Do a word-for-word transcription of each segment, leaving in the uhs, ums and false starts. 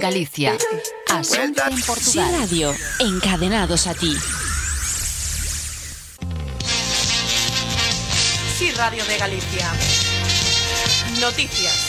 Galicia, as once en Portugal. Sí Radio, encadenados a ti. Sí Radio de Galicia. Noticias.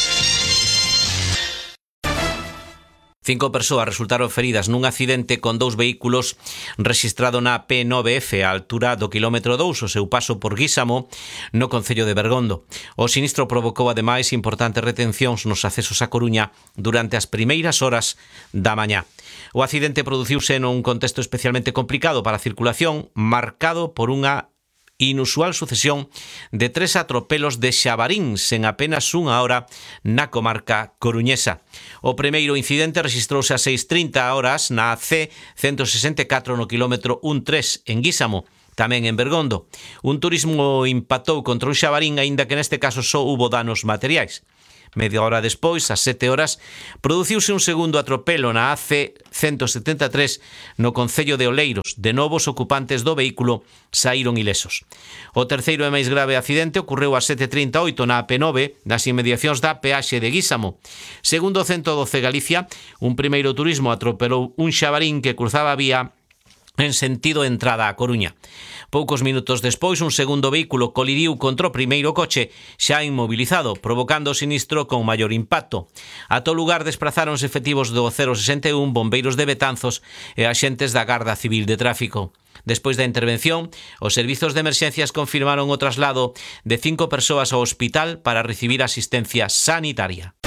Cinco persoas resultaron feridas nun accidente con dous vehículos rexistrado na P nove F á altura do quilómetro dous, o seu paso por Guísamo, no concello de Bergondo. O sinistro provocou ademais importantes retencións nos accesos a Coruña durante as primeiras horas da mañá. O accidente produciuse nun contexto especialmente complicado para a circulación, marcado por unha inusual sucesión de tres atropelos de xabaríns en apenas unha hora na comarca coruñesa. O primeiro incidente rexistrouse a seis trinta horas na C ciento sesenta e catro no quilómetro trece en Guísamo, tamén en Bergondo. Un turismo impactou contra un xabarín, aínda que neste caso só hubo danos materiais. Media hora despois, ás sete horas, produciuse un segundo atropelo na A C ciento setenta e tres no concello de Oleiros. De novo, os ocupantes do vehículo saíron ilesos. O terceiro e máis grave accidente ocorreu ás sete trinta e oito na A P nove, nas inmediacións da peaxe de Guísamo. Segundo o ciento doce Galicia, un primeiro turismo atropelou un xabarín que cruzaba a vía en sentido entrada a Coruña. Poucos minutos despois, un segundo vehículo colidiu contra o primeiro coche xa inmobilizado, provocando o sinistro con maior impacto. A todo lugar desprazáronse efectivos do cero sesenta e un, bombeiros de Betanzos e axentes da Garda Civil de Tráfico. Despois da intervención, os servizos de emerxencias confirmaron o traslado de cinco persoas ao hospital para recibir asistencia sanitaria.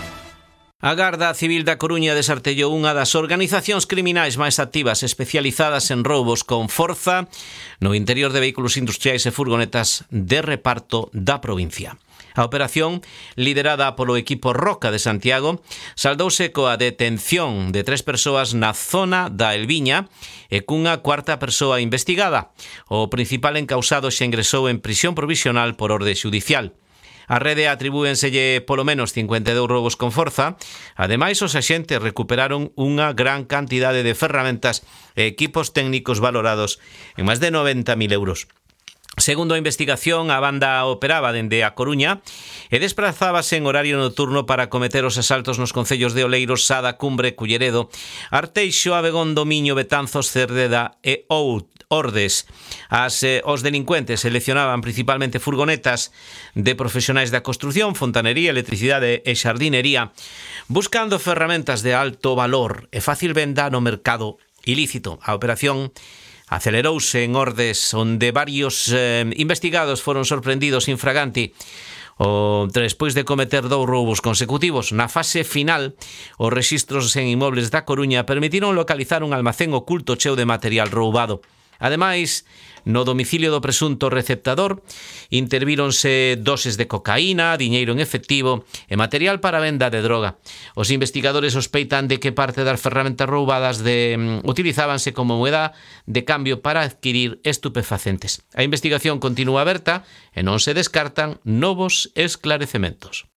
A Garda Civil da Coruña desartellou unha das organizacións criminais máis activas especializadas en roubos con forza no interior de vehículos industriais e furgonetas de reparto da provincia. A operación, liderada polo equipo Roca de Santiago, saldouse coa detención de tres persoas na zona da Elviña e cunha cuarta persoa investigada. O principal encausado xa ingresou en prisión provisional por orde xudicial. A rede atribúenselle polo menos cincuenta e dous roubos con forza. Ademais, os axentes recuperaron unha gran cantidade de ferramentas e equipos técnicos valorados en máis de noventa mil euros. Segundo a investigación, a banda operaba dende a Coruña e desprazábase en horario nocturno para cometer os asaltos nos concellos de Oleiros, Sada, Cumbre, Culleredo, Arteixo, Abegondo, Miño, Betanzos, Cerdeda e Ordes. As, eh, os delincuentes seleccionaban principalmente furgonetas de profesionais da construción, fontanería, electricidade e xardinería, buscando ferramentas de alto valor e fácil venda no mercado ilícito. A operación acelerouse en Ordes, onde varios eh, investigados foron sorprendidos infraganti o, despois de cometer dous roubos consecutivos. Na fase final, os rexistros en inmobles da Coruña permitiron localizar un almacén oculto cheo de material roubado. Ademais, no domicilio do presunto receptador intervíronse doses de cocaína, diñeiro en efectivo e material para venda de droga. Os investigadores sospeitan de que parte das ferramentas roubadas de, um, utilizábanse como moeda de cambio para adquirir estupefacentes. A investigación continúa aberta e non se descartan novos esclarecementos.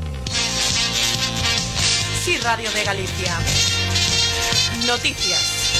Sí Radio de Galicia. Noticias.